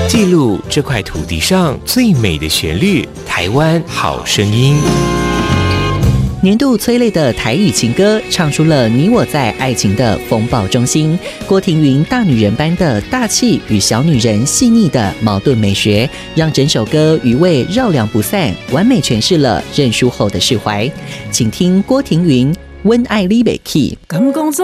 记录这块土地上最美的旋律，台湾好声音。 年度催泪的台语情歌，唱出了你我在爱情的风暴中心。郭庭云大女人般的大气与小女人细腻的矛盾美学，让整首歌余味绕梁不散，完美诠释了认输后的释怀。请听郭庭云《温爱你袂起》。